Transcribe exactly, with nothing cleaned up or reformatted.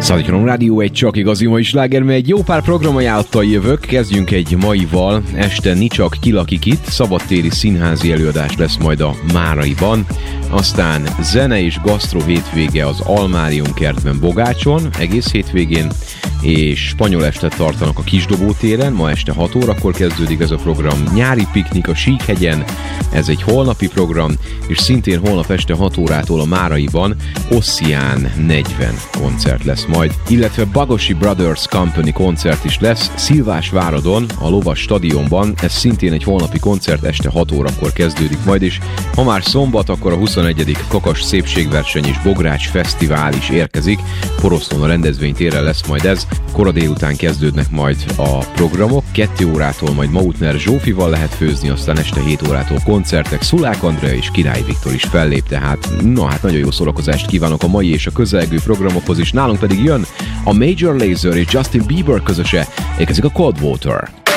Szadikon Rádió egy csak igazi mai sláger, mert egy jó pár programajánlattal jövök. Kezdjünk egy maival. Este Nicsak kilakik itt, szabadtéri színházi előadás lesz majd a Máraiban. Aztán zene és gasztro hétvége az Almárium kertben Bogácson, egész hétvégén, és spanyol estet tartanak a Kisdobó téren, ma este hat órakor kezdődik ez a program. Nyári piknik a Síkhegyen, ez egy holnapi program, és szintén holnap este hat órától a Máraiban Ossian negyven koncert lesz majd, illetve Bagosi Brothers Company koncert is lesz Szilvásváradon, a Lovas stadionban, ez szintén egy holnapi koncert, este hat órakor kezdődik majd, és ha már szombat, akkor a huszonegyedik Kakas Szépségverseny és Bogrács Fesztivál is érkezik, Poroszlón a rendezvénytéren lesz majd ez, kora délután kezdődnek majd a programok, kettő órától majd Mautner Zsófival lehet főzni, aztán este hét órától koncertek, Szulák Andrea és Király Viktor is fellép, tehát na hát nagyon jó szórakozást kívánok a mai és a közelgő programokhoz is, nálunk pedig jön a Major Lazer és Justin Bieber közöse, érkezik a Cold Water.